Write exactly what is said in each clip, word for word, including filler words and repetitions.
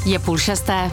Je půl šesté.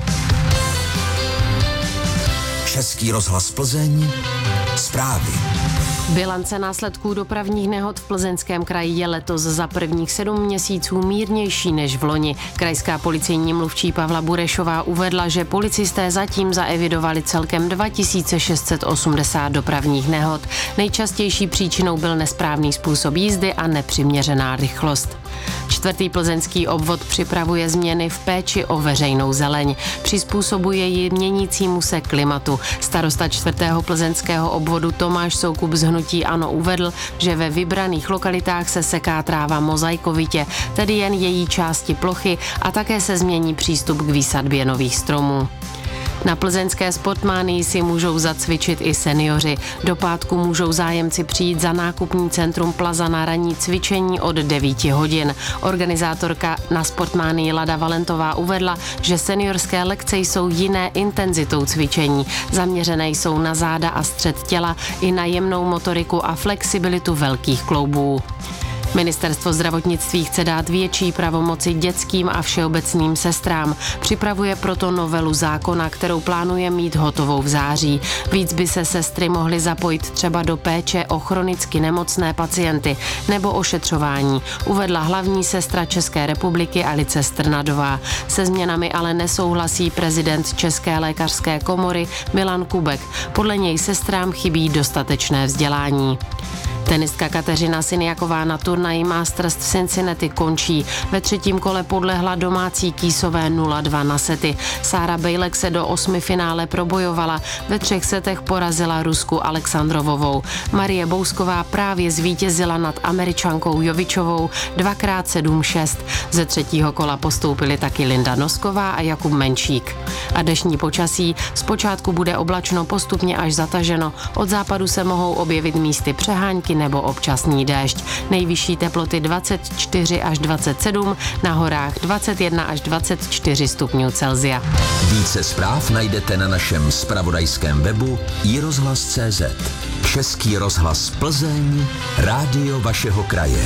Český rozhlas Plzeň. Zprávy. Bilance následků dopravních nehod v Plzeňském kraji je letos za prvních sedm měsíců mírnější než v loni. Krajská policejní mluvčí Pavla Burešová uvedla, že policisté zatím zaevidovali celkem dva tisíce šest set osmdesát dopravních nehod. Nejčastější příčinou byl nesprávný způsob jízdy a nepřiměřená rychlost. Čtvrtý plzeňský obvod připravuje změny v péči o veřejnou zeleň. Přizpůsobuje ji měnícímu se klimatu. Starosta čtvrtého plzeňského obvodu Tomáš Soukup z hnutí ANO uvedl, že ve vybraných lokalitách se seká tráva mozaikovitě, tedy jen její části plochy, a také se změní přístup k výsadbě nových stromů. Na plzeňské Sportmanii si můžou zacvičit i seniori. Do pátku můžou zájemci přijít za nákupní centrum Plaza na ranní cvičení od devíti hodin. Organizátorka na Sportmanii Lada Valentová uvedla, že seniorské lekce jsou jiné intenzitou cvičení. Zaměřené jsou na záda a střed těla i na jemnou motoriku a flexibilitu velkých kloubů. Ministerstvo zdravotnictví chce dát větší pravomoci dětským a všeobecným sestrám. Připravuje proto novelu zákona, kterou plánuje mít hotovou v září. Víc by se sestry mohly zapojit třeba do péče o chronicky nemocné pacienty nebo ošetřování, uvedla hlavní sestra České republiky Alice Strnadová. Se změnami ale nesouhlasí prezident České lékařské komory Milan Kubek. Podle něj sestrám chybí dostatečné vzdělání. Tenistka Kateřina Siniaková na turnaji Masters v Cincinnati končí. Ve třetím kole podlehla domácí Kýsové nula dva na sety. Sára Bejlek se do osmifinále probojovala. Ve třech setech porazila Rusku Alexandrovovou. Marie Bousková právě zvítězila nad Američankou Jovičovou dvakrát sedm šest. Ze třetího kola postoupili taky Linda Nosková a Jakub Menšík. A dešní počasí: zpočátku bude oblačno, postupně až zataženo. Od západu se mohou objevit místy přehánky nebo občasný déšť. Nejvyšší teploty dvacet čtyři až dvacet sedm, na horách dvacet jedna až dvacet čtyři stupňů Celsia. Více zpráv najdete na našem zpravodajském webu i rozhlas tečka cé zet. Český rozhlas Plzeň, rádio vašeho kraje.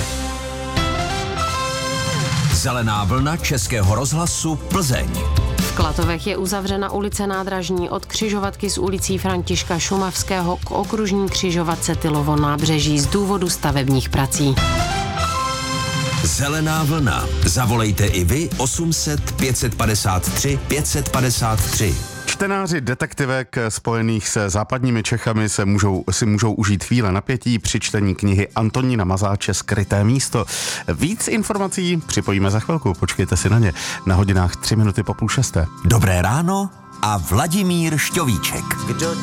Zelená vlna Českého rozhlasu Plzeň. V Klatovech je uzavřena ulice Nádražní od křižovatky s ulicí Františka Šumavského k okružní křižovatce Tylovo nábřeží z důvodu stavebních prací. Zelená vlna. Zavolejte i vy osm set pět set padesát tři pět set padesát tři. Čtenáři detektivek spojených se západními Čechami se můžou, si můžou užít chvíle napětí při čtení knihy Antonína Mazáče Skryté místo. Víc informací připojíme za chvilku, počkejte si na ně. Na hodinách tři minuty po půl šesté. Dobré ráno a Vladimír Šťovíček. Kdo